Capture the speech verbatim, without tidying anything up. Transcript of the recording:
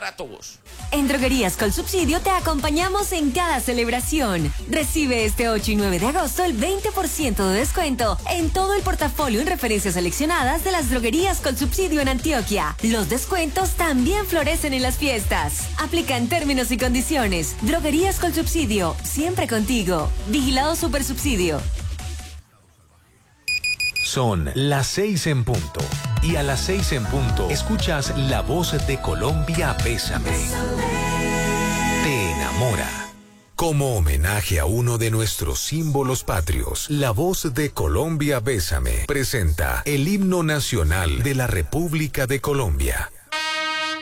para todos. En Droguerías Colsubsidio te acompañamos en cada celebración. Recibe este ocho y nueve de agosto el veinte por ciento de descuento en todo el portafolio en referencias seleccionadas de las Droguerías Colsubsidio en Antioquia. Los descuentos también florecen en las fiestas. Aplican términos y condiciones. Droguerías Colsubsidio, siempre contigo. Vigilado Supersubsidio. Son las seis en punto. Y a las seis en punto escuchas La Voz de Colombia, Bésame. Te enamora. Como homenaje a uno de nuestros símbolos patrios, La Voz de Colombia, Bésame presenta el himno nacional de la República de Colombia.